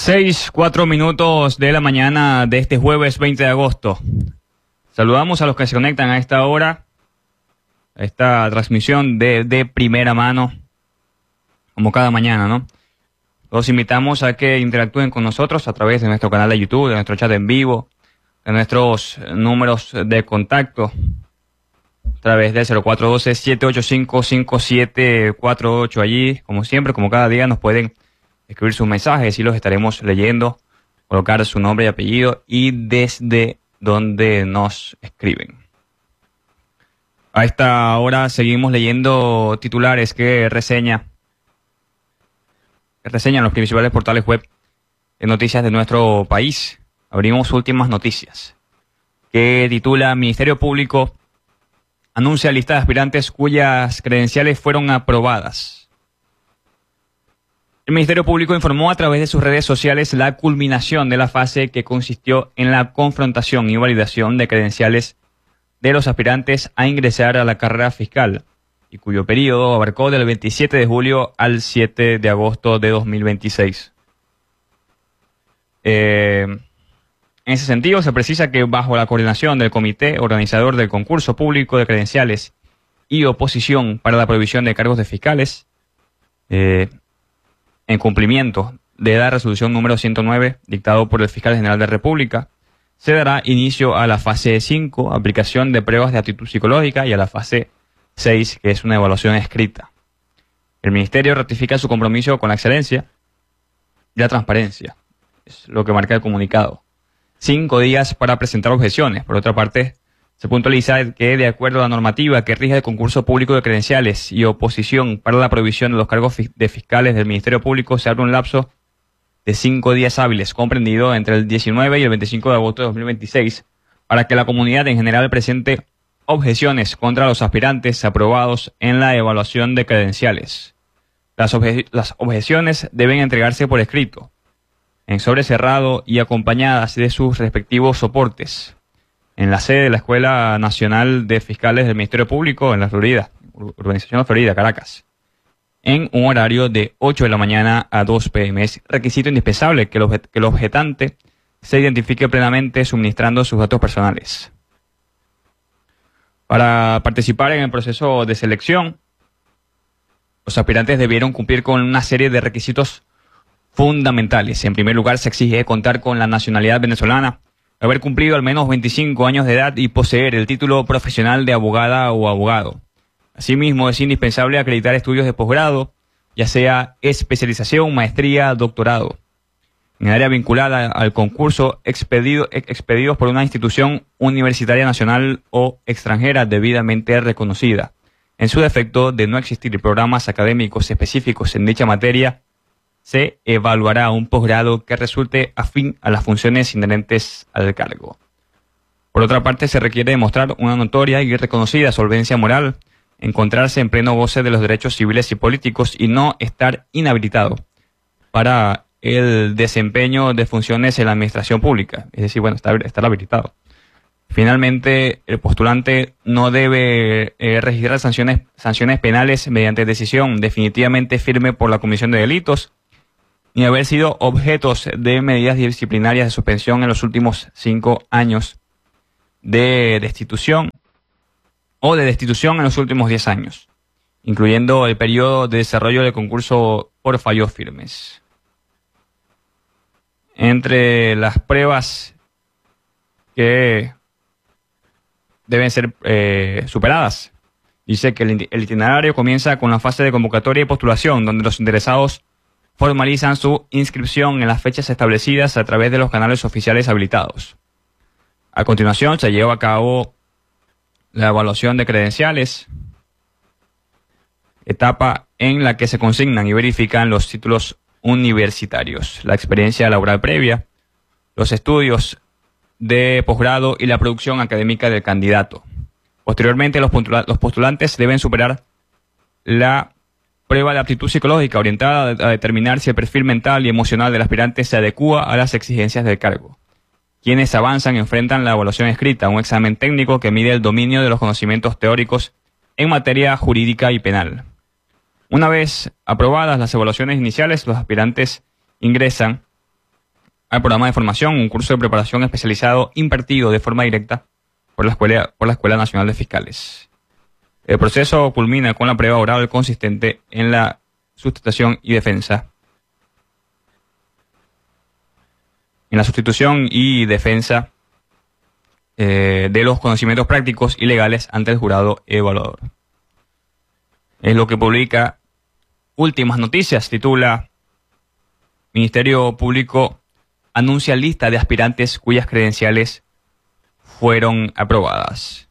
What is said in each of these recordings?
6:04 de la mañana de este jueves 20 de agosto. Saludamos a los que se conectan a esta hora, a esta transmisión de primera mano, como cada mañana, ¿no? Los invitamos a que interactúen con nosotros a través de nuestro canal de YouTube, de nuestro chat en vivo, de nuestros números de contacto, a través del 0412-785-5748. Allí, como siempre, como cada día, nos pueden escribir sus mensajes y los estaremos leyendo, colocar su nombre y apellido y desde donde nos escriben. A esta hora seguimos leyendo titulares que reseñan los principales portales web de noticias de nuestro país. Abrimos últimas noticias, que titula: Ministerio Público anuncia lista de aspirantes cuyas credenciales fueron aprobadas. El Ministerio Público informó a través de sus redes sociales la culminación de la fase que consistió en la confrontación y validación de credenciales de los aspirantes a ingresar a la carrera fiscal, y cuyo periodo abarcó del 27 de julio al 7 de agosto de 2026. En ese sentido, se precisa que bajo la coordinación del comité organizador del concurso público de credenciales y oposición para la prohibición de cargos de fiscales, en cumplimiento de la resolución número 109 dictado por el fiscal general de la República, se dará inicio a la fase 5, aplicación de pruebas de aptitud psicológica, y a la fase 6, que es una evaluación escrita. El Ministerio ratifica su compromiso con la excelencia y la transparencia, es lo que marca el comunicado. 5 días para presentar objeciones. Por otra parte, se puntualiza que, de acuerdo a la normativa que rige el concurso público de credenciales y oposición para la prohibición de los cargos de fiscales del Ministerio Público, se abre un lapso de 5 días hábiles, comprendido entre el 19 y el 25 de agosto de 2026, para que la comunidad en general presente objeciones contra los aspirantes aprobados en la evaluación de credenciales. Las objeciones deben entregarse por escrito, en sobre cerrado y acompañadas de sus respectivos soportes, en la sede de la Escuela Nacional de Fiscales del Ministerio Público en la Florida, Urbanización La Florida, Caracas, en un horario de 8 de la mañana a 2 p.m. Es requisito indispensable que el objetante se identifique plenamente suministrando sus datos personales. Para participar en el proceso de selección, los aspirantes debieron cumplir con una serie de requisitos fundamentales. En primer lugar, se exige contar con la nacionalidad venezolana, haber cumplido al menos 25 años de edad y poseer el título profesional de abogada o abogado. Asimismo, es indispensable acreditar estudios de posgrado, ya sea especialización, maestría, doctorado, en área vinculada al concurso expedidos por una institución universitaria nacional o extranjera debidamente reconocida. En su defecto, de no existir programas académicos específicos en dicha materia, se evaluará un posgrado que resulte afín a las funciones inherentes al cargo. Por otra parte, se requiere demostrar una notoria y reconocida solvencia moral, encontrarse en pleno goce de los derechos civiles y políticos y no estar inhabilitado para el desempeño de funciones en la administración pública. Es decir, estar habilitado. Finalmente, el postulante no debe registrar sanciones penales mediante decisión definitivamente firme por la comisión de delitos, ni haber sido objetos de medidas disciplinarias de suspensión en los últimos 5 años, de destitución o de destitución en los últimos 10 años, incluyendo el periodo de desarrollo del concurso por fallos firmes. Entre las pruebas que deben ser superadas, dice que el itinerario comienza con la fase de convocatoria y postulación, donde los interesados formalizan su inscripción en las fechas establecidas a través de los canales oficiales habilitados. A continuación, se lleva a cabo la evaluación de credenciales, etapa en la que se consignan y verifican los títulos universitarios, la experiencia laboral previa, los estudios de posgrado y la producción académica del candidato. Posteriormente, los postulantes deben superar la prueba de aptitud psicológica orientada a determinar si el perfil mental y emocional del aspirante se adecúa a las exigencias del cargo. Quienes avanzan enfrentan la evaluación escrita, un examen técnico que mide el dominio de los conocimientos teóricos en materia jurídica y penal. Una vez aprobadas las evaluaciones iniciales, los aspirantes ingresan al programa de formación, un curso de preparación especializado impartido de forma directa por la Escuela Nacional de Fiscales. El proceso culmina con la prueba oral consistente en la sustentación y defensa. En la sustitución y defensa de los conocimientos prácticos y legales ante el jurado evaluador. Es lo que publica Últimas Noticias, titula: Ministerio Público anuncia lista de aspirantes cuyas credenciales fueron aprobadas.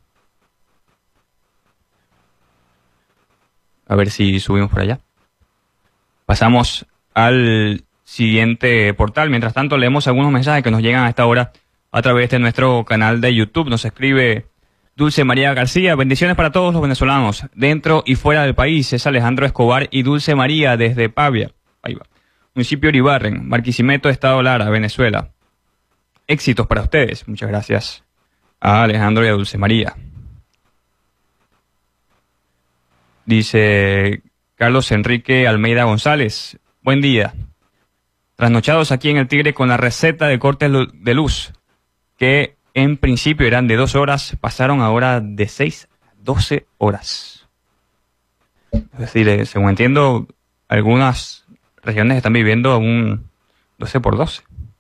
A ver si subimos por allá. Pasamos al siguiente portal. Mientras tanto, leemos algunos mensajes que nos llegan a esta hora a través de nuestro canal de YouTube. Nos escribe Dulce María García: bendiciones para todos los venezolanos, dentro y fuera del país. Es Alejandro Escobar y Dulce María desde Pavia, municipio Iribarren, Barquisimeto, Estado Lara, Venezuela. Éxitos para ustedes. Muchas gracias a Alejandro y a Dulce María. Dice Carlos Enrique Almeida González: buen día. Trasnochados aquí en el Tigre con la receta de cortes de luz, que en principio eran de 2 horas, pasaron ahora de 6 a 12 horas. Es decir, según entiendo, algunas regiones están viviendo un 12 por 12.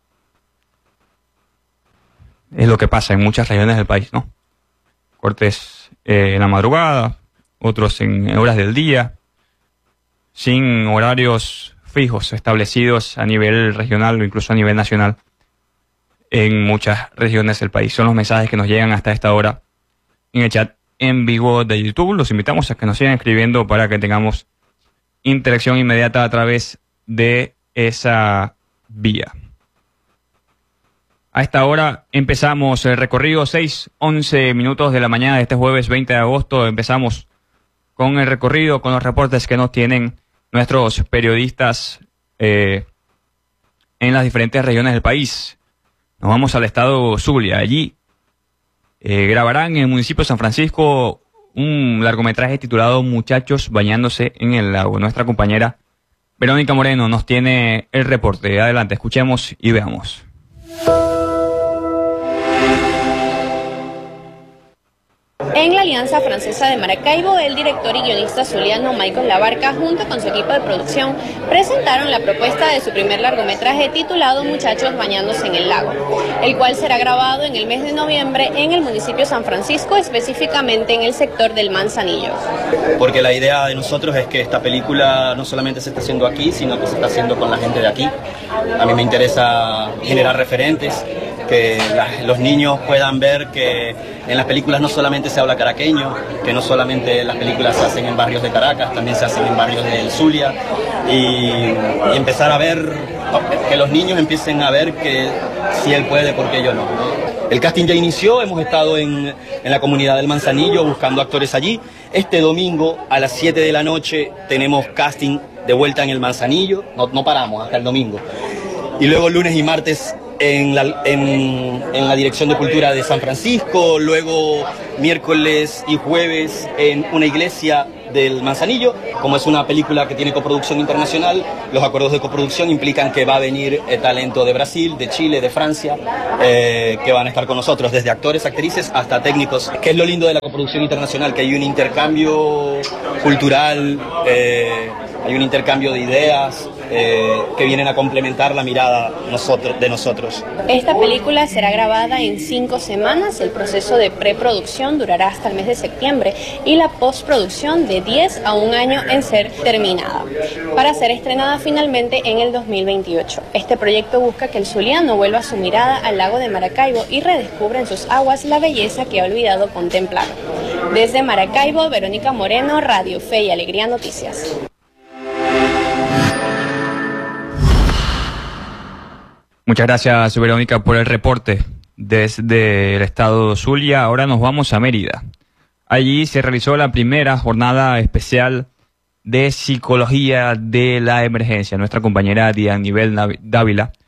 Es lo que pasa en muchas regiones del país, ¿no? Cortes en la madrugada, otros en horas del día, sin horarios fijos establecidos a nivel regional o incluso a nivel nacional en muchas regiones del país. Son los mensajes que nos llegan hasta esta hora en el chat en vivo de YouTube. Los invitamos a que nos sigan escribiendo para que tengamos interacción inmediata a través de esa vía. A esta hora empezamos el recorrido, 6:11 minutos de la mañana de este jueves 20 de agosto. Empezamos con el recorrido, con los reportes que nos tienen nuestros periodistas en las diferentes regiones del país. Nos vamos al estado Zulia. Allí grabarán en el municipio de San Francisco un largometraje titulado Muchachos bañándose en el lago. Nuestra compañera Verónica Moreno nos tiene el reporte. Adelante, escuchemos y veamos. En la Alianza Francesa de Maracaibo, el director y guionista zuliano Michael Labarca, junto con su equipo de producción, presentaron la propuesta de su primer largometraje titulado Muchachos bañándose en el lago, el cual será grabado en el mes de noviembre en el municipio de San Francisco, específicamente en el sector del Manzanillo. Porque la idea de nosotros es que esta película no solamente se está haciendo aquí, sino que se está haciendo con la gente de aquí. A mí me interesa generar referentes, que los niños puedan ver que en las películas no solamente se habla caraqueño, que no solamente las películas se hacen en barrios de Caracas, también se hacen en barrios del Zulia, y empezar a ver, que los niños empiecen a ver que si él puede, ¿por qué yo no? El casting ya inició, hemos estado en la comunidad del Manzanillo buscando actores allí. Este domingo a las 7 de la noche tenemos casting de vuelta en el Manzanillo, no paramos hasta el domingo. Y luego lunes y martes en la Dirección de Cultura de San Francisco, luego miércoles y jueves en una iglesia del Manzanillo. Como es una película que tiene coproducción internacional, los acuerdos de coproducción implican que va a venir talento de Brasil, de Chile, de Francia, que van a estar con nosotros, desde actores, actrices hasta técnicos. ¿Qué es lo lindo de la coproducción internacional? Que hay un intercambio cultural, hay un intercambio de ideas que vienen a complementar la mirada de nosotros. Esta película será grabada en 5 semanas. El proceso de preproducción durará hasta el mes de septiembre y la postproducción de 10 a 1 año en ser terminada, para ser estrenada finalmente en el 2028. Este proyecto busca que el zuliano vuelva su mirada al lago de Maracaibo y redescubra en sus aguas la belleza que ha olvidado contemplar. Desde Maracaibo, Verónica Moreno, Radio Fe y Alegría Noticias. Muchas gracias, Verónica, por el reporte desde el estado Zulia. Ahora nos vamos a Mérida. Allí se realizó la primera jornada especial de psicología de la emergencia. Nuestra compañera Dianibel Dávila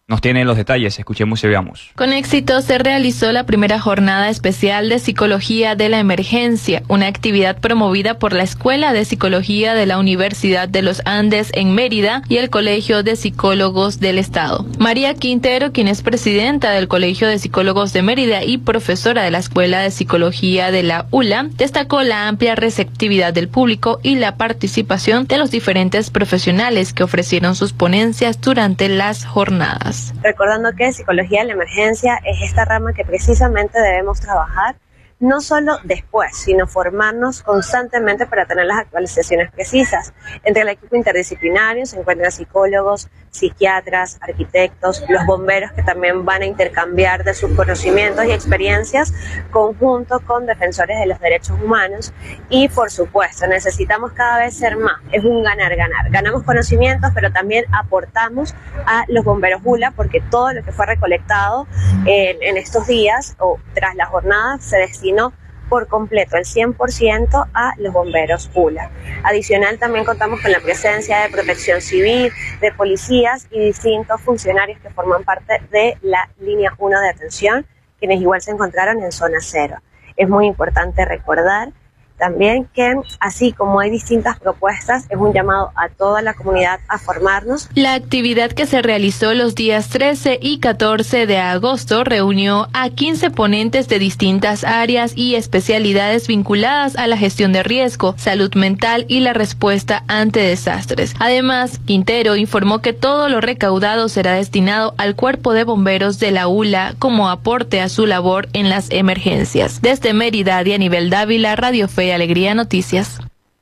nos tiene los detalles. Escuchemos y veamos. Con éxito se realizó la primera jornada especial de Psicología de la Emergencia, una actividad promovida por la Escuela de Psicología de la Universidad de los Andes en Mérida y el Colegio de Psicólogos del Estado. María Quintero, quien es presidenta del Colegio de Psicólogos de Mérida y profesora de la Escuela de Psicología de la ULA, destacó la amplia receptividad del público y la participación de los diferentes profesionales que ofrecieron sus ponencias durante las jornadas. Recordando que Psicología de la Emergencia es esta rama que precisamente debemos trabajar, no solo después, sino formarnos constantemente para tener las actualizaciones precisas. Entre el equipo interdisciplinario se encuentran psicólogos, psiquiatras, arquitectos, los bomberos que también van a intercambiar de sus conocimientos y experiencias conjunto con defensores de los derechos humanos y, por supuesto, necesitamos cada vez ser más. Es un ganar-ganar. Ganamos conocimientos, pero también aportamos a los bomberos ULA porque todo lo que fue recolectado en estos días o tras la jornada se destinó por completo, el 100% a los bomberos ULA. Adicional, también contamos con la presencia de protección civil, de policías y distintos funcionarios que forman parte de la línea 1 de atención, quienes igual se encontraron en zona 0. Es muy importante recordar también que, así como hay distintas propuestas, es un llamado a toda la comunidad a formarnos. La actividad que se realizó los días 13 y 14 de agosto reunió a 15 ponentes de distintas áreas y especialidades vinculadas a la gestión de riesgo, salud mental y la respuesta ante desastres. Además, Quintero informó que todo lo recaudado será destinado al Cuerpo de Bomberos de la ULA como aporte a su labor en las emergencias. Desde Mérida, Dianibel Dávila, Radio Fe y Alegría Noticias.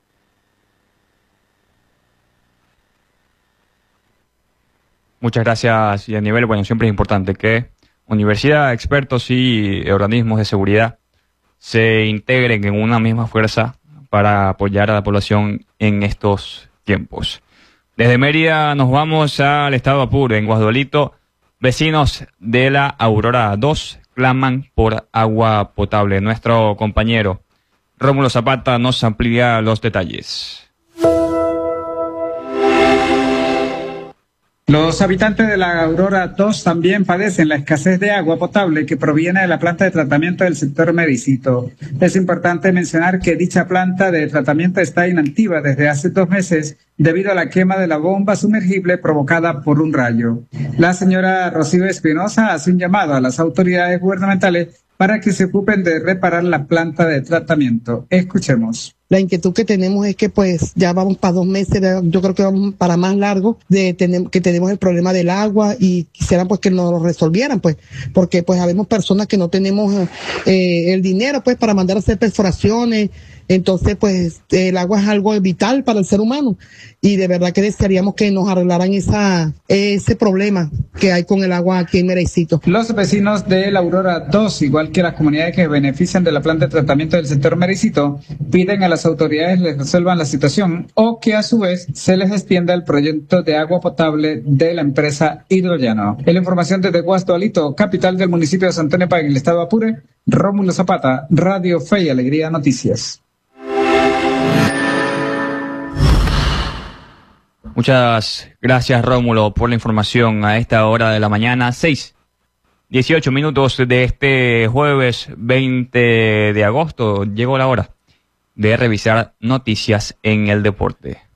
Muchas gracias, Yanivel. Bueno, siempre es importante que universidad, expertos y organismos de seguridad se integren en una misma fuerza para apoyar a la población en estos tiempos. Desde Mérida nos vamos al estado Apure. En Guasdualito, vecinos de la Aurora 2 claman por agua potable. Nuestro compañero Rómulo Zapata nos amplía los detalles. Los habitantes de la Aurora 2 también padecen la escasez de agua potable que proviene de la planta de tratamiento del sector Mericito. Es importante mencionar que dicha planta de tratamiento está inactiva desde hace 2 meses debido a la quema de la bomba sumergible provocada por un rayo. La señora Rocío Espinosa hace un llamado a las autoridades gubernamentales para que se ocupen de reparar la planta de tratamiento. Escuchemos. La inquietud que tenemos es que pues ya vamos para 2 meses, yo creo que vamos para más largo, que tenemos el problema del agua y quisieran pues que nos lo resolvieran, pues, porque pues habemos personas que no tenemos el dinero pues para mandar a hacer perforaciones. Entonces, pues, el agua es algo vital para el ser humano y de verdad que desearíamos que nos arreglaran ese problema que hay con el agua aquí en Mericito. Los vecinos de la Aurora 2, igual que las comunidades que benefician de la planta de tratamiento del sector Mericito, piden a las autoridades les resuelvan la situación o que a su vez se les extienda el proyecto de agua potable de la empresa Hidrollano. En la información desde Guasdualito, capital del municipio de Santa Nepa, en el estado de Apure, Rómulo Zapata, Radio Fe y Alegría Noticias. Muchas gracias, Rómulo, por la información a esta hora de la mañana. 6:18 de este jueves 20 de agosto. Llegó la hora de revisar noticias en el deporte.